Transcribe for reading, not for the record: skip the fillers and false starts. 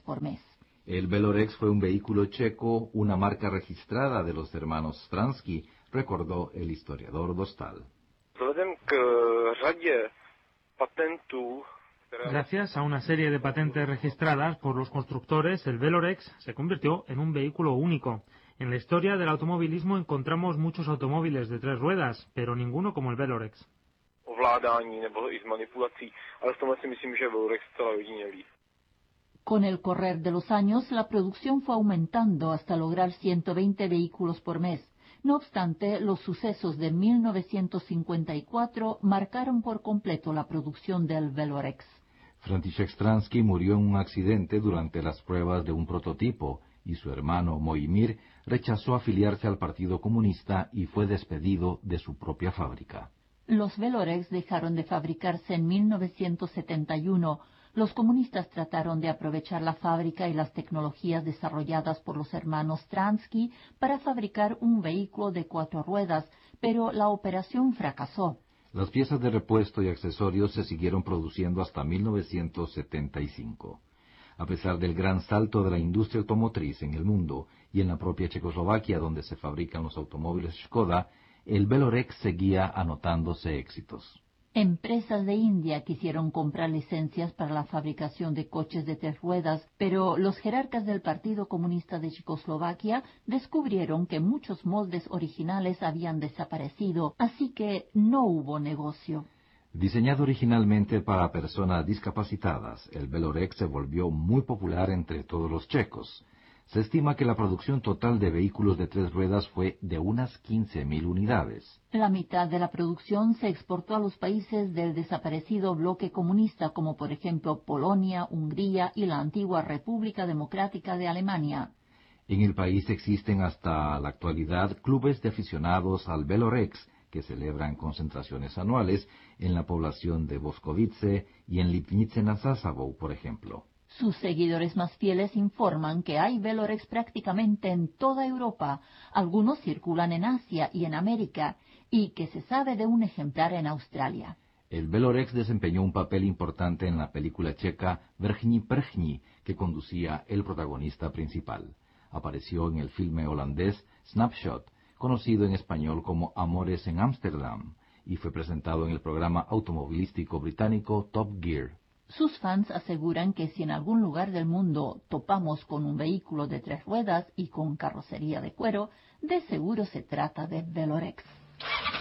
por mes. El Velorex fue un vehículo checo, una marca registrada de los hermanos Stransky, recordó el historiador Dostal. Gracias a una serie de patentes registradas por los constructores, el Velorex se convirtió en un vehículo único. En la historia del automovilismo encontramos muchos automóviles de 3 ruedas, pero ninguno como el Velorex. Con el correr de los años, la producción fue aumentando hasta lograr 120 vehículos por mes. No obstante, los sucesos de 1954 marcaron por completo la producción del Velorex. František Stransky murió en un accidente durante las pruebas de un prototipo y su hermano Mojmír rechazó afiliarse al Partido Comunista y fue despedido de su propia fábrica. Los Velorex dejaron de fabricarse en 1971. Los comunistas trataron de aprovechar la fábrica y las tecnologías desarrolladas por los hermanos Stransky para fabricar un vehículo de 4 ruedas, pero la operación fracasó. Las piezas de repuesto y accesorios se siguieron produciendo hasta 1975. A pesar del gran salto de la industria automotriz en el mundo y en la propia Checoslovaquia, donde se fabrican los automóviles Škoda, el Velorex seguía anotándose éxitos. Empresas de India quisieron comprar licencias para la fabricación de coches de 3 ruedas, pero los jerarcas del Partido Comunista de Checoslovaquia descubrieron que muchos moldes originales habían desaparecido, así que no hubo negocio. Diseñado originalmente para personas discapacitadas, el Velorex se volvió muy popular entre todos los checos. Se estima que la producción total de vehículos de 3 ruedas fue de unas 15.000 unidades. La mitad de la producción se exportó a los países del desaparecido bloque comunista, como por ejemplo Polonia, Hungría y la antigua República Democrática de Alemania. En el país existen hasta la actualidad clubes de aficionados al Velorex, que celebran concentraciones anuales en la población de Boskovice y en Lipnice na Sasavou, por ejemplo. Sus seguidores más fieles informan que hay Velorex prácticamente en toda Europa, algunos circulan en Asia y en América, y que se sabe de un ejemplar en Australia. El Velorex desempeñó un papel importante en la película checa Vrchní prchní, que conducía el protagonista principal. Apareció en el filme holandés Snapshot, conocido en español como Amores en Ámsterdam, y fue presentado en el programa automovilístico británico Top Gear. Sus fans aseguran que si en algún lugar del mundo topamos con un vehículo de 3 ruedas y con carrocería de cuero, de seguro se trata de Velorex.